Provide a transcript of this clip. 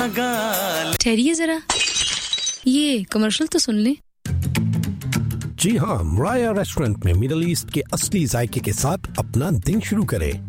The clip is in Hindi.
ठहरिए जरा, ये कमर्शियल तो सुन ले। जी हाँ, मराया रेस्टोरेंट में मिडिल ईस्ट के असली जायके के साथ अपना दिन शुरू करें।